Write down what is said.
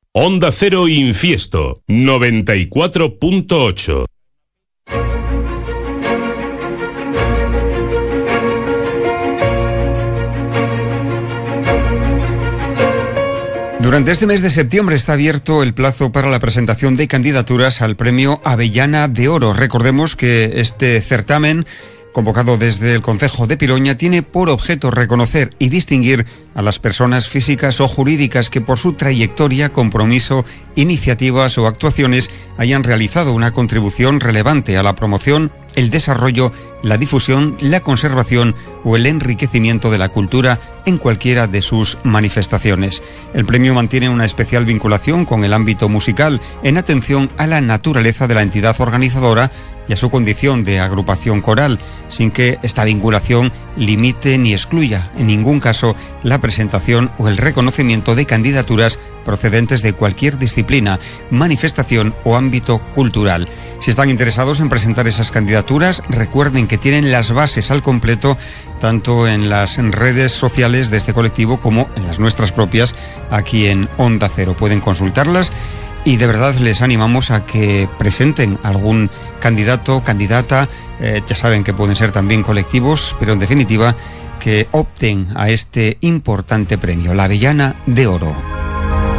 Onda Cero Infiesto 94.8. Durante este mes de septiembre está abierto el plazo para la presentación de candidaturas al Premio Avellana de Oro. Recordemos que este certamen, convocado desde el Concejo de Piloña, tiene por objeto reconocer y distinguir a las personas físicas o jurídicas que por su trayectoria, compromiso, iniciativas o actuaciones hayan realizado una contribución relevante a la promoción, el desarrollo, la difusión, la conservación o el enriquecimiento de la cultura en cualquiera de sus manifestaciones. El premio mantiene una especial vinculación con el ámbito musical en atención a la naturaleza de la entidad organizadora y a su condición de agrupación coral, sin que esta vinculación limite ni excluya en ningún caso la presentación o el reconocimiento de candidaturas procedentes de cualquier disciplina, manifestación o ámbito cultural. Si están interesados en presentar esas candidaturas, recuerden que tienen las bases al completo tanto en las redes sociales de este colectivo como en las nuestras propias aquí en Onda Cero. Pueden consultarlas y de verdad les animamos a que presenten algún candidato, candidata, ya saben que pueden ser también colectivos, pero en definitiva que opten a este importante premio, la Avellana de Oro.